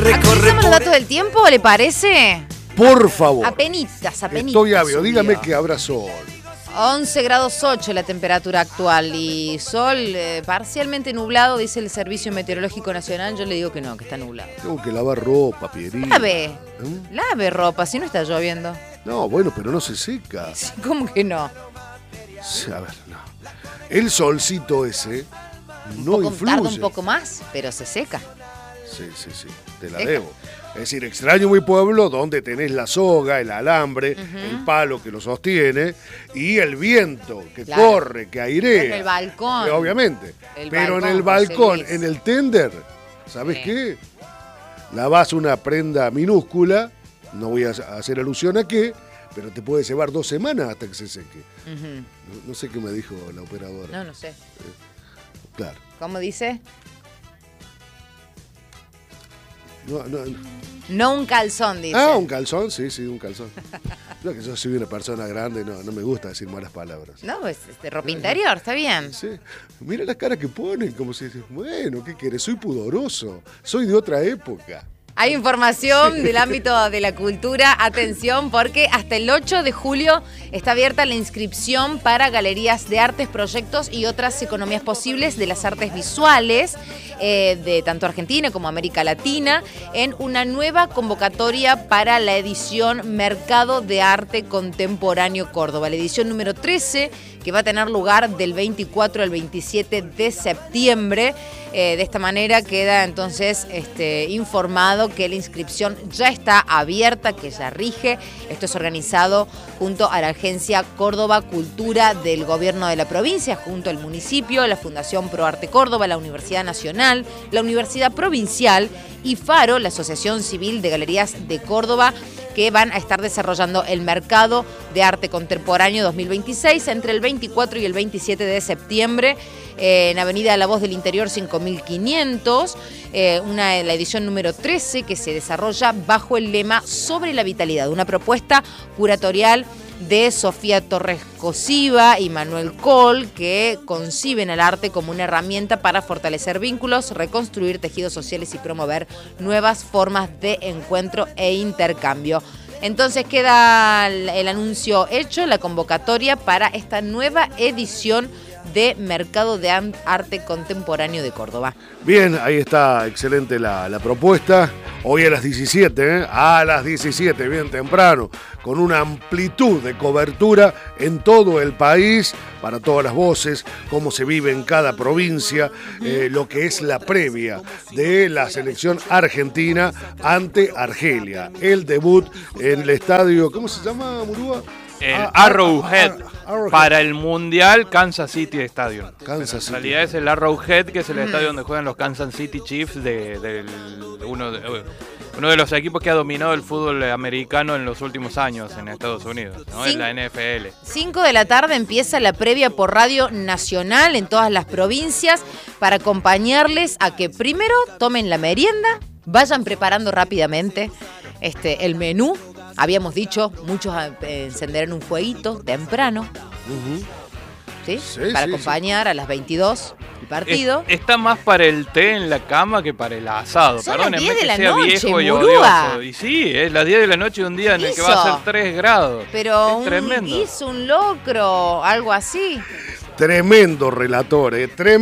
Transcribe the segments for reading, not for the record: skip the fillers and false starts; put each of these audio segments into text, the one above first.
¿Actualizamos los datos del tiempo, le parece? Por favor. Apenitas. Estoy avio, dígame que habrá sol. 11 grados 8 la temperatura actual y sol parcialmente nublado, dice el Servicio Meteorológico Nacional. Yo le digo que no, que está nublado. Tengo que lavar ropa, Pierina. Lave ropa, si no está lloviendo. No, bueno, pero no se seca. ¿Cómo que no? A ver, no. El solcito ese no influye. Tarda un poco más, pero se seca. Sí, te la debo. Es decir, extraño mi pueblo donde tenés la soga, el alambre, el palo que lo sostiene y el viento que corre, que airea. En el balcón. Obviamente. Pero en el balcón, en el tender, ¿sabes qué? Lavás una prenda minúscula, no voy a hacer alusión a qué, pero te puede llevar 2 semanas hasta que se seque. No sé qué me dijo la operadora. No sé. Claro. ¿Cómo dice? No un calzón, dice. Ah, un calzón, sí, un calzón. No, que yo soy una persona grande, no me gusta decir malas palabras. No, pues ropa interior, está bien. Sí. Mira las caras que ponen, como si, bueno, ¿qué quieres? Soy pudoroso, soy de otra época. Hay información del ámbito de la cultura. Atención, porque hasta el 8 de julio está abierta la inscripción para galerías de artes, proyectos y otras economías posibles de las artes visuales de tanto Argentina como América Latina en una nueva convocatoria para la edición Mercado de Arte Contemporáneo Córdoba. La edición número 13, que va a tener lugar del 24 al 27 de septiembre. De esta manera queda entonces informado que la inscripción ya está abierta, que ya rige. Esto es organizado junto a la Agencia Córdoba Cultura del Gobierno de la provincia, junto al municipio, la Fundación Pro Arte Córdoba, la Universidad Nacional, la Universidad Provincial y Faro, la Asociación Civil de Galerías de Córdoba, que van a estar desarrollando el Mercado de Arte Contemporáneo 2026 entre el 24 y el 27 de septiembre en Avenida La Voz del Interior 5500, la edición número 13 que se desarrolla bajo el lema Sobre la Vitalidad, una propuesta curatorial de Sofía Torres Cosiva y Manuel Col, que conciben el arte como una herramienta para fortalecer vínculos, reconstruir tejidos sociales y promover nuevas formas de encuentro e intercambio. Entonces queda el anuncio hecho, la convocatoria para esta nueva edición de Mercado de Arte Contemporáneo de Córdoba. Bien, ahí está, excelente la propuesta. Hoy a las 17, a las 17, bien temprano, con una amplitud de cobertura en todo el país, para todas las voces, cómo se vive en cada provincia, lo que es la previa de la selección argentina ante Argelia. El debut en el estadio, ¿cómo se llama, Murúa? El Arrowhead, para el Mundial Kansas City Stadium. En realidad es el Arrowhead, que es el estadio donde juegan los Kansas City Chiefs, uno de los equipos que ha dominado el fútbol americano en los últimos años en Estados Unidos, ¿no? En la NFL. 5 de la tarde empieza la previa por Radio Nacional en todas las provincias para acompañarles a que primero tomen la merienda, vayan preparando rápidamente el menú. Habíamos dicho, muchos encenderán un fueguito temprano, ¿sí? Para acompañar a las 22 el partido. Está más para el té en la cama que para el asado. Son Perdónenme las 10 de que la sea noche, viejo y Murúa. odioso. Y sí, es las 10 de la noche de un día en el que va a ser 3 grados. Pero es tremendo. Hizo un locro, algo así. Tremendo relator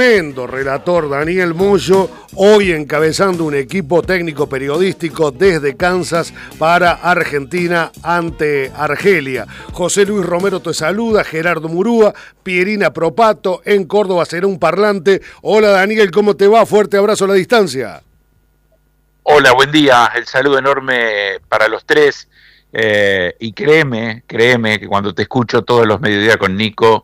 Daniel Moyo, hoy encabezando un equipo técnico periodístico desde Kansas para Argentina ante Argelia. José Luis Romero te saluda, Gerardo Murúa, Pierina Propato, en Córdoba será un parlante. Hola Daniel, ¿cómo te va? Fuerte abrazo a la distancia. Hola, buen día, el saludo enorme para los tres, y créeme que cuando te escucho todos los mediodías con Nico,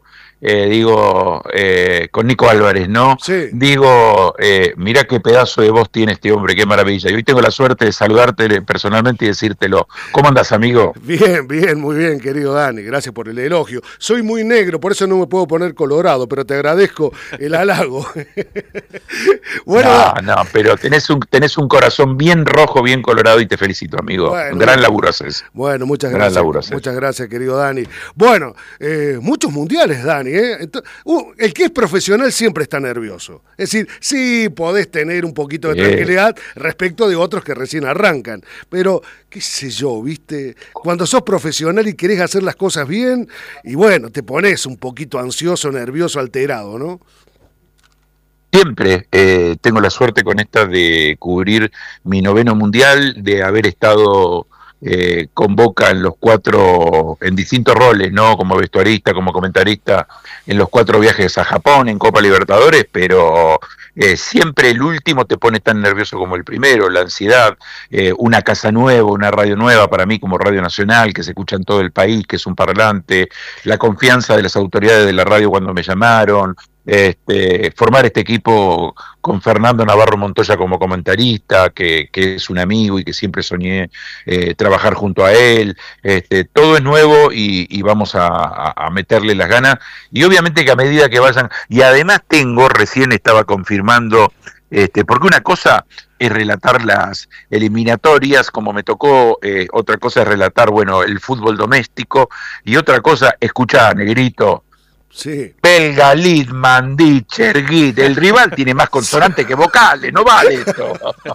con Nico Álvarez, ¿no? Sí. Digo, mira qué pedazo de voz tiene este hombre, qué maravilla. Y hoy tengo la suerte de saludarte personalmente y decírtelo. ¿Cómo andas, amigo? Bien, muy bien, querido Dani. Gracias por el elogio. Soy muy negro, por eso no me puedo poner colorado, pero te agradezco el halago. Bueno, no, pero tenés un corazón bien rojo, bien colorado y te felicito, amigo. Bueno, gran laburo haces. Bueno, muchas gracias. Muchas gracias, querido Dani. Bueno, muchos mundiales, Dani. El que es profesional siempre está nervioso. Es decir, sí podés tener un poquito de tranquilidad respecto de otros que recién arrancan, pero qué sé yo, ¿viste? Cuando sos profesional y querés hacer las cosas bien, y bueno, te pones un poquito ansioso, nervioso, alterado, ¿no? Siempre tengo la suerte con esta de cubrir mi 9º mundial, de haber estado con Boca en los 4, en distintos roles, ¿no? Como vestuarista, como comentarista, en los 4 viajes a Japón, en Copa Libertadores, pero siempre el último te pone tan nervioso como el primero, la ansiedad, una casa nueva, una radio nueva para mí como Radio Nacional, que se escucha en todo el país, que es un parlante, la confianza de las autoridades de la radio cuando me llamaron, formar este equipo con Fernando Navarro Montoya como comentarista, que es un amigo y que siempre soñé trabajar junto a él, todo es nuevo y vamos a meterle las ganas, y obviamente que a medida que vayan, y además recién estaba confirmando, porque una cosa es relatar las eliminatorias, como me tocó, otra cosa es relatar, bueno, el fútbol doméstico, y otra cosa, escuchá, negrito, sí. Belga, Lidman, Ditcher, Git, el rival tiene más consonantes que vocales, no vale esto.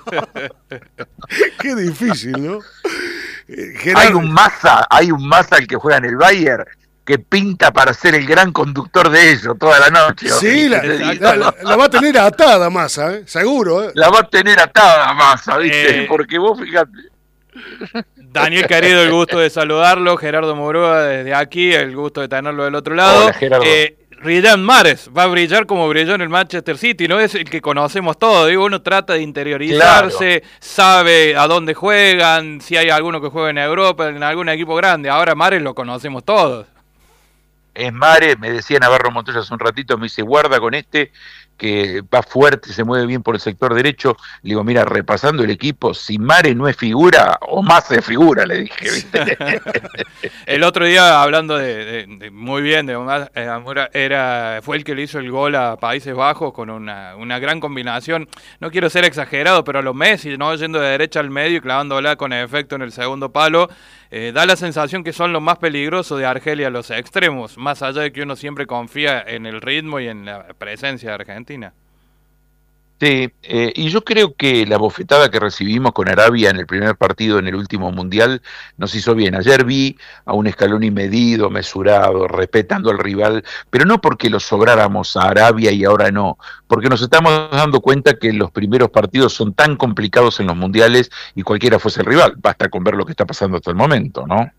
Qué difícil, ¿no? Hay un Massa el que juega en el Bayern que pinta para ser el gran conductor de ellos toda la noche. Sí, la va a tener atada Massa, seguro. La va a tener atada Massa, ¿viste? Porque vos fíjate. Daniel, querido, el gusto de saludarlo. Gerardo Moroa desde aquí, el gusto de tenerlo del otro lado. Hola, Gerardo. Riyad Mahrez va a brillar como brilló en el Manchester City, no es el que conocemos todos. Digo, uno trata de interiorizarse, claro, sabe a dónde juegan, si hay alguno que juega en Europa, en algún equipo grande. Ahora Mahrez lo conocemos todos. Es Mahrez, me decía Navarro Montoya hace un ratito, me dice, guarda con que va fuerte, se mueve bien por el sector derecho. Le digo, mira, repasando el equipo, si Mahrez no es figura, o más es figura, le dije, ¿viste? El otro día, hablando de muy bien, fue el que le hizo el gol a Países Bajos con una gran combinación. No quiero ser exagerado, pero a los Messi, ¿no? Yendo de derecha al medio y clavándola con efecto en el segundo palo. Da la sensación que son los más peligrosos de Argelia los extremos, más allá de que uno siempre confía en el ritmo y en la presencia de Argentina. Sí, y yo creo que la bofetada que recibimos con Arabia en el primer partido en el último mundial nos hizo bien. Ayer vi a un Scaloni medido, mesurado, respetando al rival, pero no porque lo sobráramos a Arabia y ahora no, porque nos estamos dando cuenta que los primeros partidos son tan complicados en los mundiales y cualquiera fuese el rival, basta con ver lo que está pasando hasta el momento, ¿no?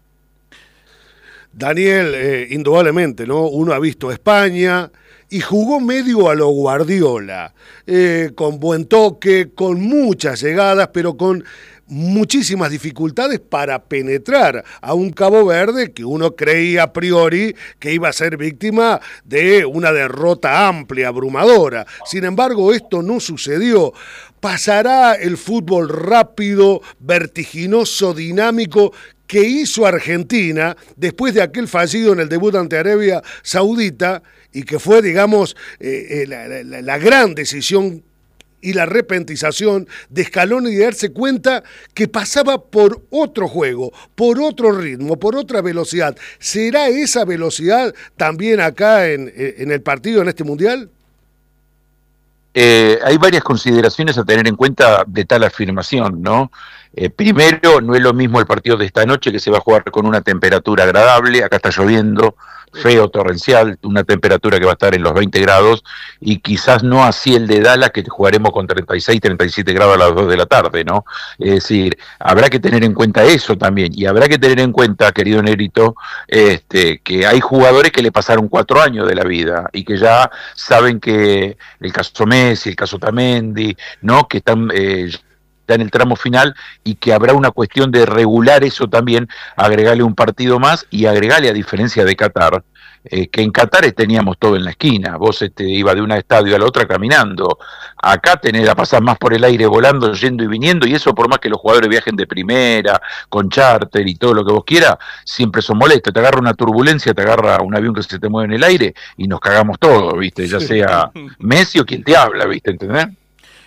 Daniel, indudablemente, ¿no? Uno ha visto España y jugó medio a lo Guardiola, con buen toque, con muchas llegadas, pero con muchísimas dificultades para penetrar a un Cabo Verde que uno creía a priori que iba a ser víctima de una derrota amplia, abrumadora. Sin embargo, esto no sucedió. ¿Pasará el fútbol rápido, vertiginoso, dinámico que hizo Argentina después de aquel fallido en el debut ante Arabia Saudita y que fue, digamos, la gran decisión y la repentización de Scaloni de darse cuenta que pasaba por otro juego, por otro ritmo, por otra velocidad? ¿Será esa velocidad también acá en el partido, en este Mundial? Hay varias consideraciones a tener en cuenta de tal afirmación, ¿no? Primero, no es lo mismo el partido de esta noche, que se va a jugar con una temperatura agradable. Acá está lloviendo, feo, torrencial, una temperatura que va a estar en los 20 grados, y quizás no así el de Dallas, que jugaremos con 36, 37 grados a las 2 de la tarde, ¿no? Es decir, habrá que tener en cuenta eso también, y habrá que tener en cuenta, querido Negrito, que hay jugadores que le pasaron 4 años de la vida, y que ya saben que el caso Messi, el caso Tamendi, ¿no? Que están en el tramo final, y que habrá una cuestión de regular eso también, agregarle un partido más y agregarle, a diferencia de Qatar, que en Qatar teníamos todo en la esquina, vos ibas de un estadio a la otra caminando, acá la pasás más por el aire volando, yendo y viniendo, y eso por más que los jugadores viajen de primera, con charter y todo lo que vos quieras, siempre son molestos, te agarra una turbulencia, te agarra un avión que se te mueve en el aire y nos cagamos todos, ¿viste? Ya sea Messi o quien te habla, ¿viste? ¿Entendés?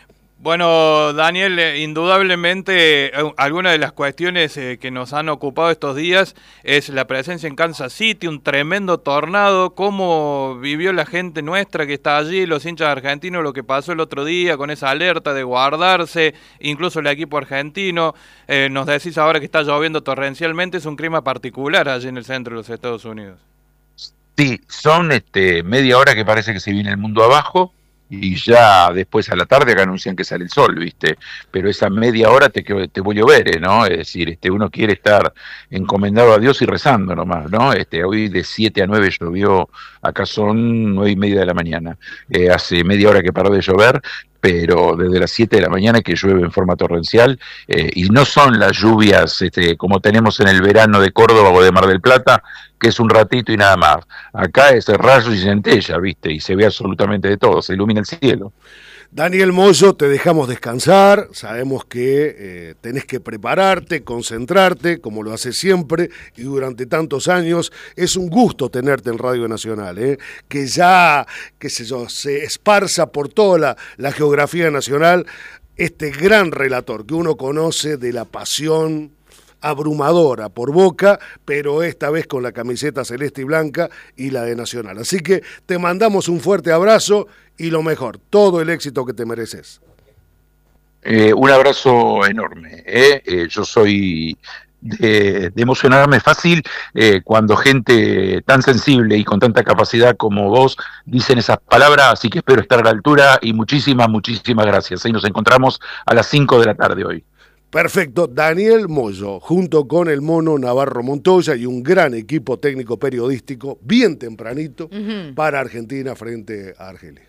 Bueno, Daniel, indudablemente alguna de las cuestiones que nos han ocupado estos días es la presencia en Kansas City, un tremendo tornado, cómo vivió la gente nuestra que está allí, los hinchas argentinos, lo que pasó el otro día con esa alerta de guardarse, incluso el equipo argentino. Nos decís ahora que está lloviendo torrencialmente, es un clima particular allí en el centro de los Estados Unidos. Sí, son media hora que parece que se viene el mundo abajo. Y ya después a la tarde acá anuncian que sale el sol, ¿viste? Pero esa media hora te voy a llover, ¿no? Es decir, uno quiere estar encomendado a Dios y rezando nomás, ¿no? Hoy de 7 a 9 llovió, acá son 9:30 de la mañana. Hace media hora que paró de llover, pero desde las 7 de la mañana que llueve en forma torrencial, y no son las lluvias como tenemos en el verano de Córdoba o de Mar del Plata, que es un ratito y nada más. Acá es rayos y centella, ¿viste? Y se ve absolutamente de todo, se ilumina el cielo. Daniel Moyo, te dejamos descansar, sabemos que tenés que prepararte, concentrarte, como lo haces siempre, y durante tantos años. Es un gusto tenerte en Radio Nacional, que ya, qué sé yo, se esparza por toda la geografía nacional este gran relator que uno conoce de la pasión abrumadora por Boca, pero esta vez con la camiseta celeste y blanca y la de Nacional. Así que te mandamos un fuerte abrazo y lo mejor, todo el éxito que te mereces. Un abrazo enorme. Yo soy de emocionarme fácil cuando gente tan sensible y con tanta capacidad como vos dicen esas palabras, así que espero estar a la altura y muchísimas gracias. Ahí nos encontramos a las 5 de la tarde hoy. Perfecto, Daniel Moyo, junto con el Mono Navarro Montoya y un gran equipo técnico periodístico, bien tempranito, para Argentina frente a Argelia.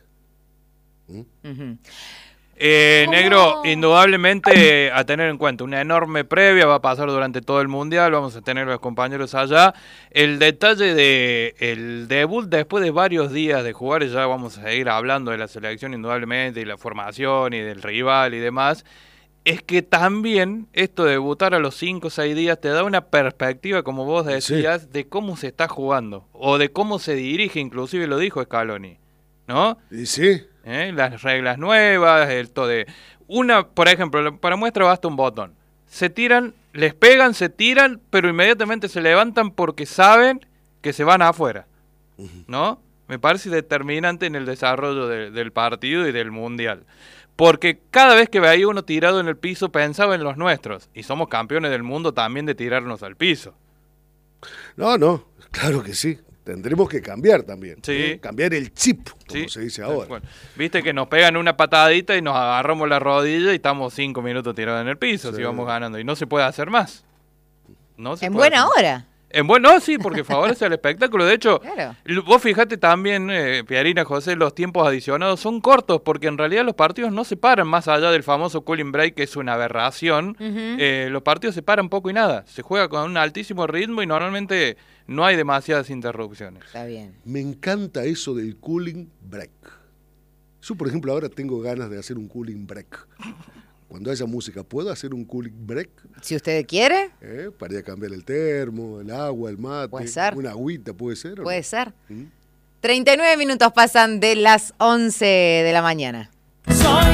Negro, indudablemente a tener en cuenta, una enorme previa va a pasar durante todo el Mundial, vamos a tener a los compañeros allá. El detalle del debut después de varios días de jugar, y ya vamos a seguir hablando de la selección indudablemente, y la formación y del rival y demás, es que también esto de debutar a los 5 o 6 días te da una perspectiva, como vos decías, sí, de cómo se está jugando, o de cómo se dirige, inclusive lo dijo Scaloni, ¿no? Y sí. Las reglas nuevas, por ejemplo, para muestra basta un botón. Se tiran, les pegan, se tiran, pero inmediatamente se levantan porque saben que se van afuera, ¿no? Me parece determinante en el desarrollo del partido y del Mundial. Porque cada vez que veía uno tirado en el piso pensaba en los nuestros. Y somos campeones del mundo también de tirarnos al piso. No, claro que sí. Tendremos que cambiar también. Sí. Cambiar el chip, como sí, se dice ahora. Bueno, viste que nos pegan una patadita y nos agarramos la rodilla y estamos 5 minutos tirados en el piso, sí, si vamos ganando. Y no se puede hacer más. En buena hora. No, sí, porque favorece al espectáculo. De hecho, claro, vos fijate también, Piarina, José, los tiempos adicionados son cortos, porque en realidad los partidos no se paran más allá del famoso cooling break, que es una aberración. Los partidos se paran poco y nada. Se juega con un altísimo ritmo y normalmente no hay demasiadas interrupciones. Está bien. Me encanta eso del cooling break. Yo, por ejemplo, ahora tengo ganas de hacer un cooling break. Cuando haya música, ¿puedo hacer un cooling break? Si usted quiere. Para ir a cambiar el termo, el agua, el mate. Puede ser. Una agüita, ¿puede ser? Puede ser. 39 minutos pasan de las 11 de la mañana.